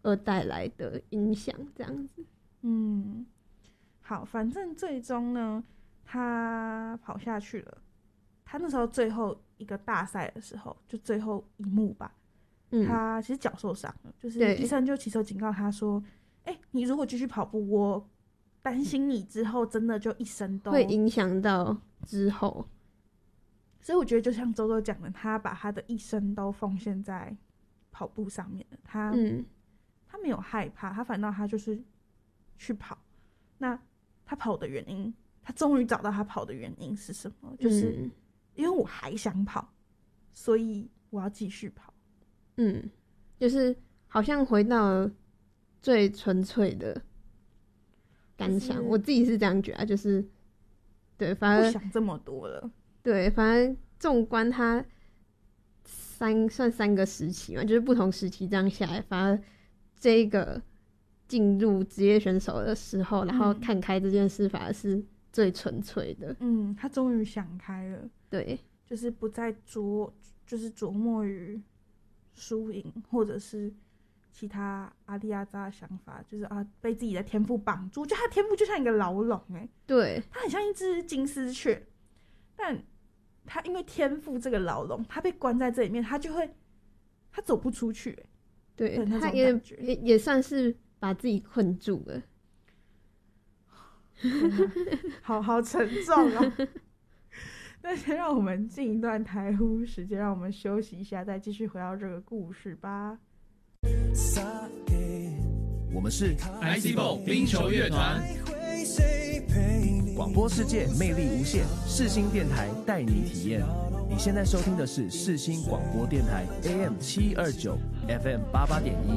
而带来的影响，这样子。 好，反正最终呢，他跑下去了。他那时候最后一个大赛的时候，就最后一幕吧，他其实脚受伤了，就是医生就骑手警告他说：“你如果继续跑步，我担心你之后真的就一生都会影响到之后。” 所以我觉得就像周周讲的，他把他的一生都奉献在跑步上面了。他没有害怕，他反倒他就是去跑。那他跑的原因，他终于找到他跑的原因是什么？就是因为我还想跑，所以我要继续跑。 就是好像回到了最纯粹的感想，我自己是这样觉得，就是对，反而不想这么多了。 对，反正纵观他算3个时期嘛，就是不同时期这样下来，反而这个进入职业选手的时候，然后看开这件事，反而是最纯粹的。 他终于想开了， 对， 就是不再琢磨于输赢，或者是其他阿里阿扎的想法，就是被自己的天赋绑住。就他的天赋就像一个牢笼， 对， 他很像一只金丝雀，但他因为天赋这个牢笼，他被关在这里面，他走不出去。 对，他也算是把自己困住了。 好沉重哦。那先让我们进一段台呼时间，让我们休息一下，再继续回到这个故事吧。 我们是 ICBO 冰球乐团，广播世界魅力无限，世新电台带你体验。你现在收听的是世新广播电台 AM729 FM88.1